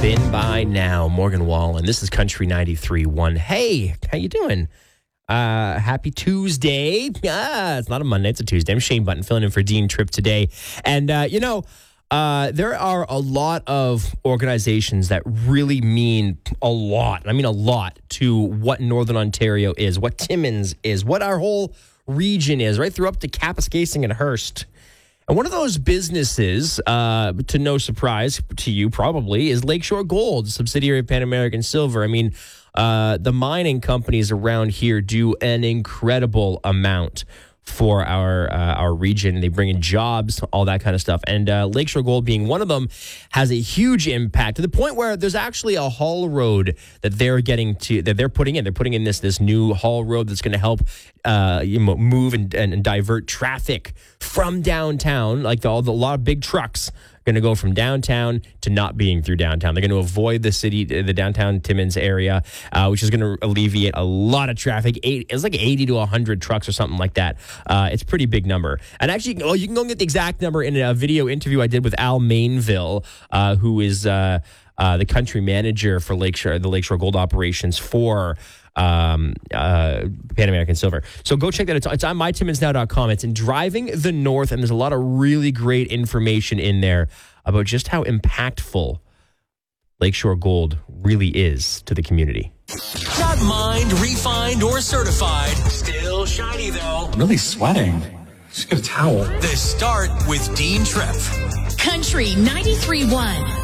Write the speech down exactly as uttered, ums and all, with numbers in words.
been by now. Morgan Wallen. This is Country ninety-three point one. Hey, how you doing? Uh, happy Tuesday. Ah, it's not a Monday, it's a Tuesday. I'm Shane Button, filling in for Dean Tripp today. And, uh, you know, uh, there are a lot of organizations that really mean a lot. I mean, a lot to what Northern Ontario is, what Timmins is, what our whole region is, right through up to Kapuskasing and Hearst. And one of those businesses, uh, to no surprise to you probably, is Lakeshore Gold, subsidiary of Pan American Silver. I mean, uh, the mining companies around here do an incredible amount for our uh, our region. They bring in jobs, all that kind of stuff. And uh, Lakeshore Gold being one of them has a huge impact to the point where there's actually a haul road that they're getting to, that they're putting in. They're putting in this this new haul road that's going to help uh, you know, move and, and, and divert traffic from downtown. Like the, all the, a lot of big trucks going to go from downtown to not being through downtown. They're going to avoid the city, the downtown Timmins area, uh, which is going to alleviate a lot of traffic. Eight, it's like eighty to one hundred trucks or something like that. Uh, it's a pretty big number. And actually, oh, you can go and get the exact number in a video interview I did with Al Mainville, uh, who is uh, uh, the country manager for Lakeshore, the Lakeshore Gold operations for um uh Pan American Silver. So go check that. It's, it's on my timmins now dot com. It's in Driving the North, and there's a lot of really great information in there about just how impactful Lakeshore Gold really is to the community. Not mined, refined, or certified. Still shiny, though. I'm really sweating. Just get a towel. The Start with Dean Tripp. Country ninety-three point one.